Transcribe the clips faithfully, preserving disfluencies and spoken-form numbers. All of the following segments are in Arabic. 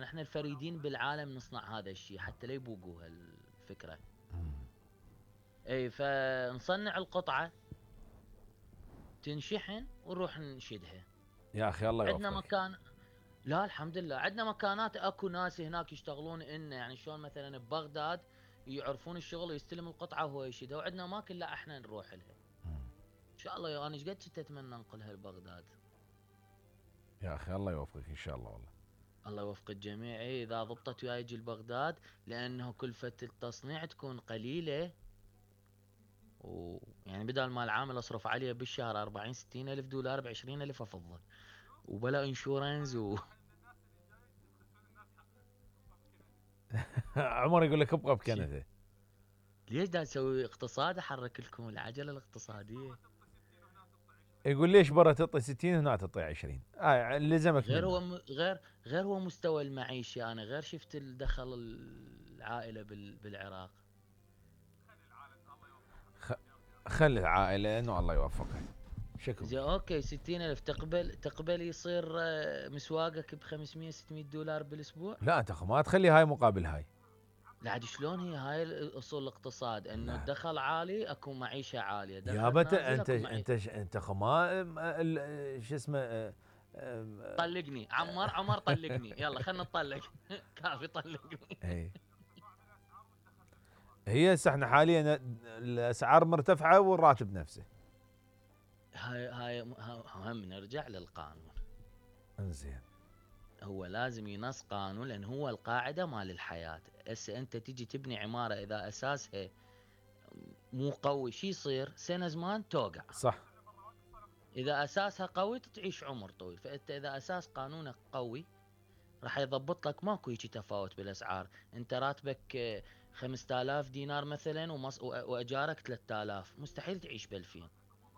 احنا الفريدين بالعالم نصنع هذا الشيء حتى لا يبوقوا هالفكرة. مم. اي فنصنع القطعة تنشحن ونروح نشدها. يا اخي الله عندنا يوفقك. مكان. لا الحمد لله عندنا مكانات، اكو ناس هناك يشتغلون إنه يعني شلون مثلا ببغداد يعرفون الشغل ويستلم القطعة وهو يشيدها، وعندنا اماكن لا احنا نروح لها. مم. ان شاء الله يا انا ايش قد كنت اتمنى انقلها لبغداد. يا اخي الله يوفقك ان شاء الله والله. الله يوفق الجميع. إيه، اذا ضبطت وياي يجي لبغداد، لانه كلفة التصنيع تكون قليلة، ويعني بدل ما العامل اصرف عليه بالشهر أربعين ستين الف دولار بعشرين الف افضل، وبلا انشورنس و... عمر يقول لك ابقى شي. بكندا. ليش دا نسوي اقتصاد احرك لكم العجلة الاقتصادية؟ يقول ليش برا تعطي ستين هنا تعطي عشرين، آه لزمك غير هو منه. م... غير غير هو مستوى المعيشي، انا غير شفت الدخل العائلة بال... بالعراق. خ... خلي العائله انه الله يوفقك. شكرا. زين اوكي، ستين الف تقبل تقبل يصير آه، مسواقك ب خمسمية ستمية دولار بالاسبوع؟ لا انت ما تخلي هاي مقابل هاي. لا عاد شلون هي هاي اصول الاقتصاد، انه لا الدخل عالي اكو معيشة عالية، يا دخل بت نازل انت اكو معيشة. انت انت خما ال- شو اسمه آه، آه، طلقني عمار، عمر طلقني، يلا خلنا نطلق. كافي طلقني. اي. هي هسه احنا حاليا الاسعار مرتفعه والراتب نفسه. هاي هاي هم نرجع للقانون. انزين. هو لازم ينص قانون، لان هو القاعدة مال الحياة. هسه انت تجي تبني عمارة اذا اساسها مو قوي، شي يصير سنة زمان توقع. صح. اذا اساسها قوي تعيش عمر طويل. فانت اذا اساس قانونك قوي راح يضبط لك، ماكو هيجي تفاوت بالاسعار. انت راتبك آه، خمسة آلاف دينار مثلا ومص... وأ- واجارك ثلاثة آلاف، مستحيل تعيش ب ألفين.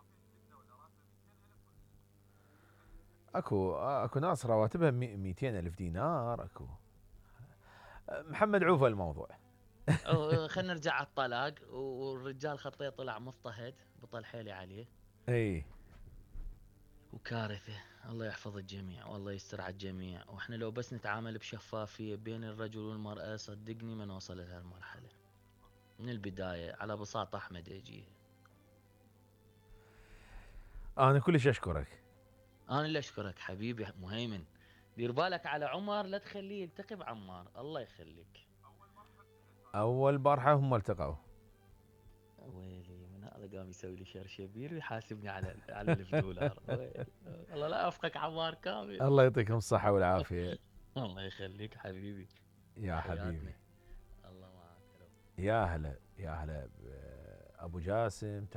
اكو اكو ناس رواتبها مئتين الف دينار اكو. محمد عوفة الموضوع. أو- خلينا نرجع على الطلاق. والرجال خطيه طلع مضطهد، بطل حيلي عليه، اي. وكارثة. الله يحفظ الجميع والله يستر على الجميع. واحنا لو بس نتعامل بشفافية بين الرجل والمرأة صدقني ما نوصل لهالمرحلة من البداية. على بساطة احمد يجي. انا كلش اشكرك. انا اللي اشكرك حبيبي مهيمن. دير بالك على عمر، لا تخليه يلتقي بعمار، الله يخليك. اول بارحه هم التقوا. ويلي من هذا قام يسوي لي شرشبيل ويحاسبني على على الف دولار. ويلي. والله لا افقك عمار كامل. الله يعطيكم الصحه والعافيه. الله يخليك حبيبي. يا تحياتنا. حبيبي. الله معك. يا هلا يا هلا ابو جاسم.